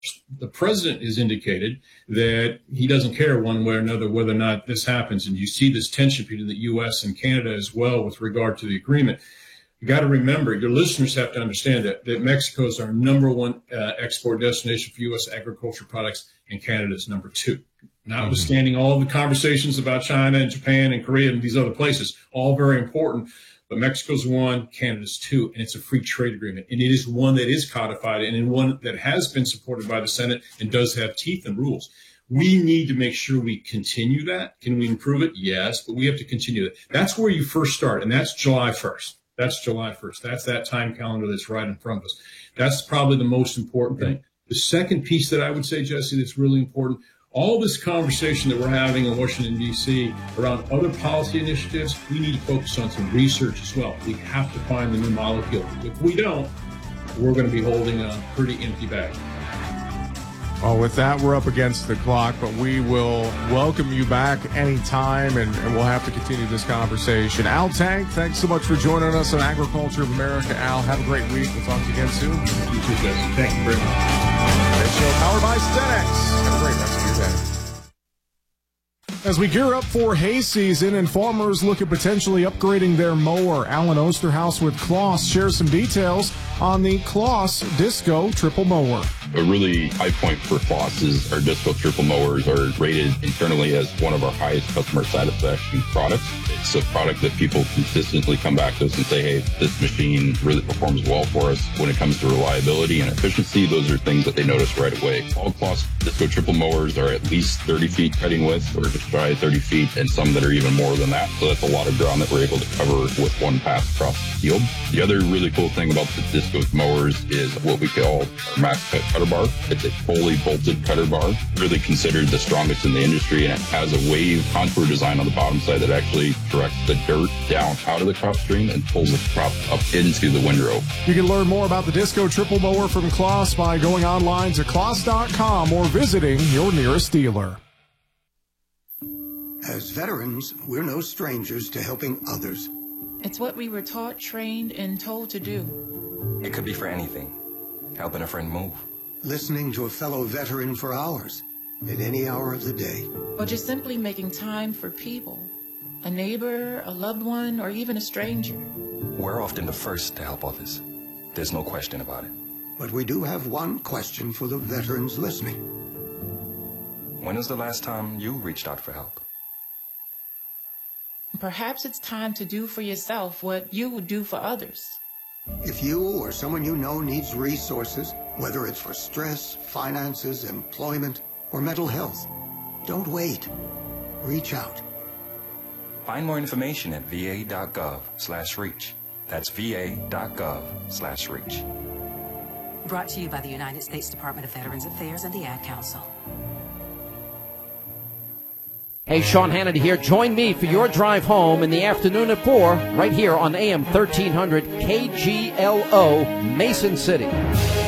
the president has indicated that he doesn't care one way or another whether or not this happens. And you see this tension between the U.S. and Canada as well with regard to the agreement. You got to remember, your listeners have to understand that Mexico is our number one export destination for U.S. agriculture products, and Canada is number two. Notwithstanding all the conversations about China and Japan and Korea and these other places, all very important. But Mexico's one, Canada's two, and it's a free trade agreement. And it is one that is codified and one that has been supported by the Senate and does have teeth and rules. We need to make sure we continue that. Can we improve it? Yes, but we have to continue that. That's where you first start, and that's July 1st. That's July 1st. That's that time calendar that's right in front of us. That's probably the most important thing. The second piece that I would say, Jesse, that's really important, all this conversation that we're having in Washington, D.C. around other policy initiatives, we need to focus on some research as well. We have to find the new molecule. If we don't, we're going to be holding a pretty empty bag. Well, with that, we're up against the clock, but we will welcome you back anytime, and we'll have to continue this conversation. Al Tank, thanks so much for joining us on Agriculture of America. Al, have a great week. We'll talk to you again soon. You too, Jesse. Thank you very much. This show powered by Stenex. Have a great rest of your day. As we gear up for hay season and farmers look at potentially upgrading their mower, Alan Osterhaus with Kloss shares some details on the Kloss Disco Triple Mower. A really high point for Kloss is our Disco Triple Mowers are rated internally as one of our highest customer satisfaction products. It's a product that people consistently come back to us and say, hey, this machine really performs well for us. When it comes to reliability and efficiency, those are things that they notice right away. All Kloss Disco Triple Mowers are at least 30 feet cutting width or just shy of 30 feet, and some that are even more than that. So that's a lot of ground that we're able to cover with one pass across the field. The other really cool thing about the Disco mowers is what we call our max cut cutter bar. It's a fully bolted cutter bar, really considered the strongest in the industry, and it has a wave contour design on the bottom side that actually directs the dirt down out of the crop stream and pulls the crop up into the windrow. You can learn more about the Disco Triple Mower from Kloss by going online to kloss.com or visiting your nearest dealer. As veterans, we're no strangers to helping others. It's what we were taught, trained, and told to do. It could be for anything. Helping a friend move. Listening to a fellow veteran for hours, at any hour of the day. Or just simply making time for people. A neighbor, a loved one, or even a stranger. We're often the first to help others. There's no question about it. But we do have one question for the veterans listening. When was the last time you reached out for help? Perhaps it's time to do for yourself what you would do for others. If you or someone you know needs resources, whether it's for stress, finances, employment, or mental health, don't wait. Reach out. Find more information at va.gov/reach. That's va.gov/reach. Brought to you by the United States Department of Veterans Affairs and the Ad Council. Hey, Sean Hannity here. Join me for your drive home in the afternoon at 4, right here on AM 1300 KGLO, Mason City.